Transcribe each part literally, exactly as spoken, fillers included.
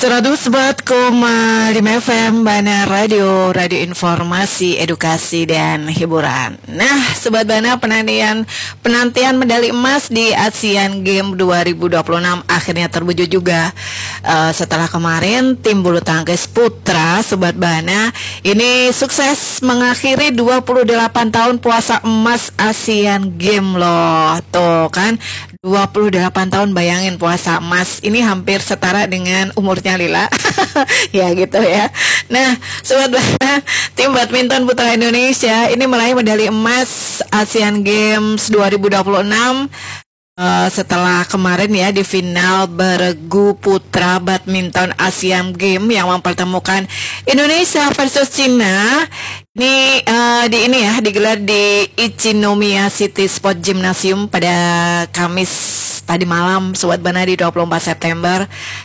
seratus empat koma lima F M Bana Radio, radio informasi, edukasi, dan hiburan. Nah, Sobat Bana, penantian penantian medali emas di Asian Games dua ribu dua puluh enam akhirnya terwujud juga. uh, Setelah kemarin tim bulu tangkis putra Sobat Bana ini sukses mengakhiri dua puluh delapan tahun puasa emas Asian Games loh. Tuh kan, dua puluh delapan tahun, bayangin puasa emas. Ini hampir setara dengan umurnya Lila. Ya gitu ya. Nah, Sobat Bana, tim badminton putra Indonesia ini meraih medali emas Asian Games dua ribu dua puluh enam uh, setelah kemarin ya di final bergu putra badminton Asian Games yang mempertemukan Indonesia versus Cina. Ini uh, di ini ya digelar di Ichinomiya City Sport Gymnasium pada Kamis tadi malam, Sobat Bana, di dua puluh empat September.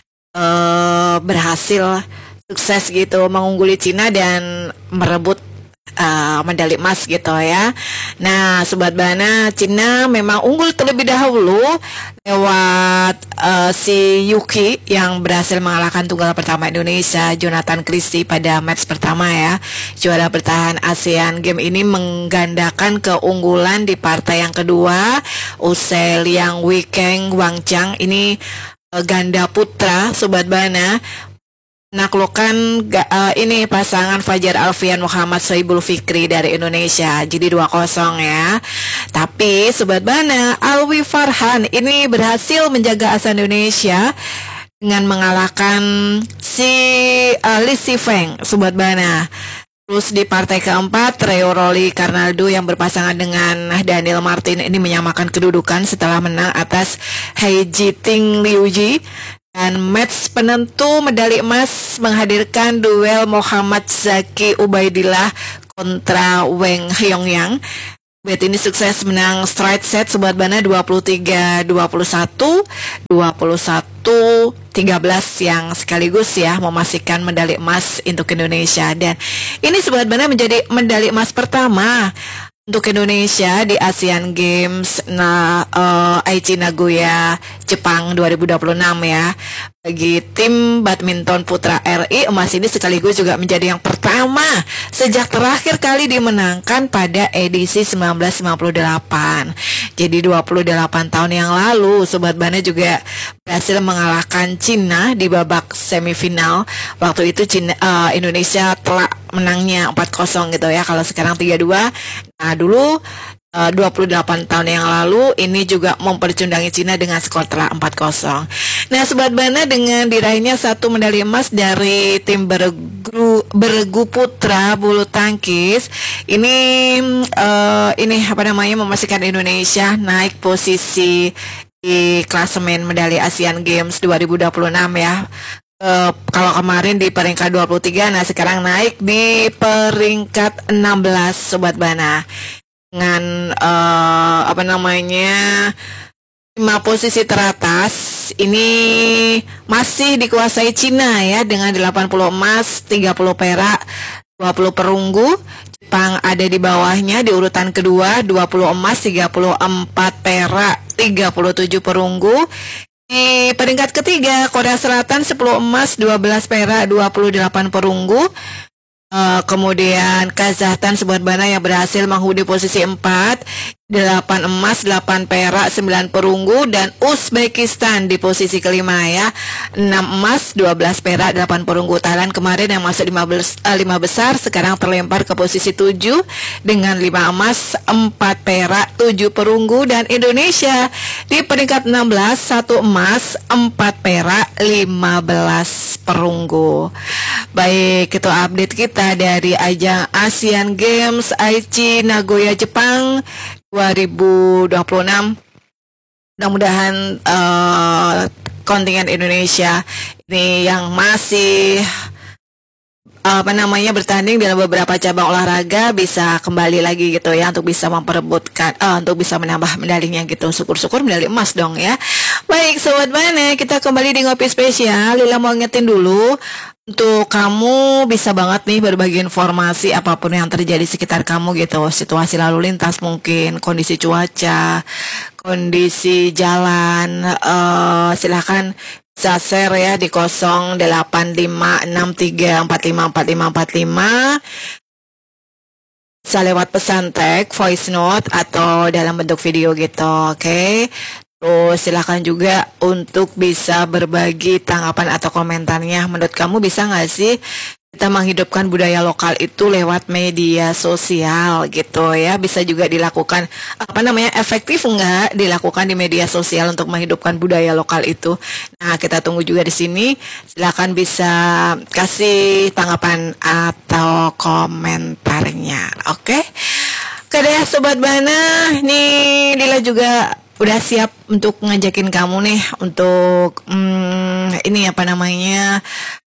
Uh, berhasil sukses gitu mengungguli Cina dan merebut uh, medali emas gitu ya. Nah, Sobat Bana, Cina memang unggul terlebih dahulu lewat uh, si Yuki yang berhasil mengalahkan tunggal pertama Indonesia, Jonathan Christie, pada match pertama ya. Juara bertahan ASEAN Games ini menggandakan keunggulan di partai yang kedua usai Liang Weikeng Wangchang ini ganda putra, Sobat Bana, menaklukkan uh, ini pasangan Fajar Alfian Muhammad Sohibul Fikri dari Indonesia, jadi dua kosong ya. Tapi Sobat Bana, Alwi Farhan ini berhasil menjaga asa Indonesia dengan mengalahkan si uh, Li Sifeng, Sobat Bana. Terus di partai keempat, Reo Roli Karnaldo yang berpasangan dengan Daniel Martin ini menyamakan kedudukan setelah menang atas Hei Jiting Liuji. Dan match penentu medali emas menghadirkan duel Muhammad Zaki Ubaidillah kontra Weng Hyongyang. Bet ini sukses menang straight set, Sobat Bana, dua puluh tiga dua puluh satu, dua puluh satu tiga belas, yang sekaligus ya memastikan medali emas untuk Indonesia. Dan ini, Sobat Bana, menjadi medali emas pertama untuk Indonesia di Asian Games nah uh, Aichi Nagoya Jepang dua ribu dua puluh enam ya. Bagi tim badminton putra R I, emas ini sekaligus juga menjadi yang pertama sejak terakhir kali dimenangkan pada edisi seribu sembilan ratus lima puluh delapan. Jadi dua puluh delapan tahun yang lalu, Sobat Bana juga berhasil mengalahkan Cina di babak semifinal. Waktu itu Cina, uh, Indonesia telah menangnya empat kosong gitu ya. Kalau sekarang tiga dua. Nah, dulu uh, dua puluh delapan tahun yang lalu ini juga mempercundangi Cina dengan skor telak empat kosong. Nah, Sobat Bana, dengan diraihnya satu medali emas dari tim bergu, bergu putra bulu tangkis ini uh, ini apa namanya memastikan Indonesia naik posisi di klasemen medali Asian Games dua ribu dua puluh enam ya. Uh, kalau kemarin di peringkat dua puluh tiga, nah sekarang naik di peringkat enam belas, Sobat Bana, dengan uh, apa namanya lima posisi teratas ini masih dikuasai Cina ya, dengan delapan puluh emas, tiga puluh perak, dua puluh perunggu. Jepang ada di bawahnya di urutan kedua, dua puluh emas, tiga puluh empat perak, tiga puluh tujuh perunggu. Di peringkat ketiga, Korea Selatan sepuluh emas, dua belas perak, dua puluh delapan perunggu. Uh, kemudian Kazakhstan, Sobat Bana, yang berhasil menghuni posisi empat, delapan emas, delapan perak, sembilan perunggu. Dan Uzbekistan di posisi kelima ya, enam emas, dua belas perak, delapan perunggu. Thailand kemarin yang masuk lima, belas, uh, lima besar sekarang terlempar ke posisi tujuh dengan lima emas, empat perak, tujuh perunggu. Dan Indonesia di peringkat enam belas, satu emas, empat perak, lima belas perunggu. Baik, itu update kita dari ajang Asian Games Aichi Nagoya Jepang dua ribu dua puluh enam. Mudah-mudahan uh, kontingen Indonesia ini yang masih apa namanya bertanding dalam beberapa cabang olahraga bisa kembali lagi gitu ya, untuk bisa memperebutkan uh, untuk bisa menambah medalinya gitu. Syukur-syukur medali emas dong ya. Baik, Sobat Bana, kita kembali di Ngopi Spesial. Lila mau ngetin dulu untuk kamu bisa banget nih berbagi informasi apapun yang terjadi sekitar kamu gitu. Situasi lalu lintas mungkin, kondisi cuaca, kondisi jalan, uh, silahkan bisa share ya di nol delapan lima enam tiga empat lima empat lima empat lima, bisa lewat pesan tag, voice note, atau dalam bentuk video gitu, oke okay? Terus silahkan juga untuk bisa berbagi tanggapan atau komentarnya. Menurut kamu bisa nggak sih kita menghidupkan budaya lokal itu lewat media sosial gitu ya? Bisa juga dilakukan, apa namanya, efektif nggak dilakukan di media sosial untuk menghidupkan budaya lokal itu? Nah, kita tunggu juga di sini. Silahkan bisa kasih tanggapan atau komentarnya, oke? Okay? Oke deh Sobat Bana, nih Lila juga udah siap untuk ngajakin kamu nih untuk hmm, ini apa namanya,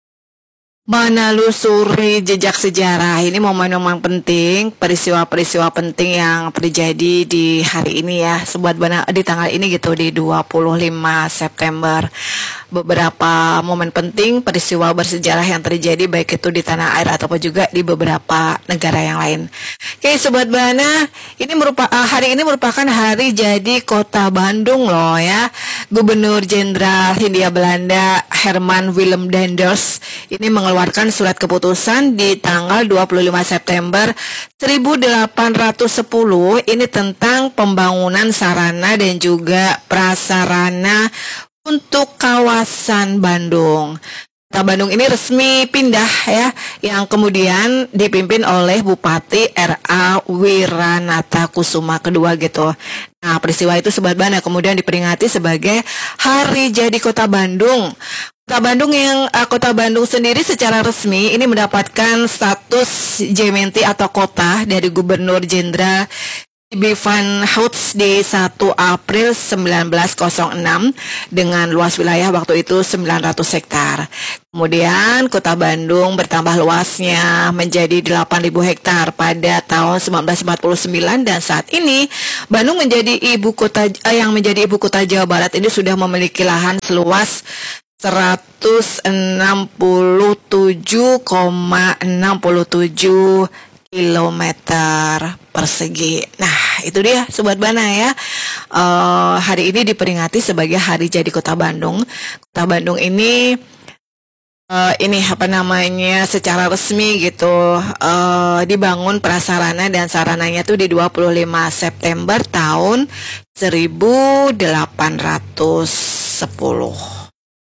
menelusuri jejak sejarah. Ini momen-momen penting, peristiwa-peristiwa penting yang terjadi di hari ini ya, Sobat Bana, di tanggal ini gitu, di dua puluh lima September. Beberapa momen penting, peristiwa bersejarah yang terjadi baik itu di tanah air ataupun juga di beberapa negara yang lain. Oke Sobat Bana, ini merupakan hari ini merupakan hari jadi Kota Bandung loh ya. Gubernur Jenderal Hindia Belanda Herman Willem Daenders ini mengeluarkan surat keputusan di tanggal dua puluh lima September seribu delapan ratus sepuluh ini tentang pembangunan sarana dan juga prasarana untuk kawasan Bandung. Kota Bandung ini resmi pindah ya, yang kemudian dipimpin oleh Bupati R A Wiranata Kusuma kedua gitu. Nah, peristiwa itu Sobat Bana kemudian diperingati sebagai Hari Jadi Kota Bandung. Kota Bandung yang uh, Kota Bandung sendiri secara resmi ini mendapatkan status Gemeente atau kota dari Gubernur Jenderal B. Van Houts di satu April seribu sembilan ratus enam dengan luas wilayah waktu itu sembilan ratus hektar. Kemudian Kota Bandung bertambah luasnya menjadi delapan ribu hektar pada tahun seribu sembilan ratus empat puluh sembilan, dan saat ini Bandung menjadi ibu kota eh, yang menjadi ibu kota Jawa Barat ini sudah memiliki lahan seluas seratus enam puluh tujuh koma enam tujuh kilometer persegi. Nah, itu dia Sobat Bana ya. Uh, hari ini diperingati sebagai Hari Jadi Kota Bandung. Kota Bandung ini uh, ini apa namanya secara resmi gitu uh, dibangun prasarana dan sarananya tuh di dua puluh lima September tahun seribu delapan ratus sepuluh.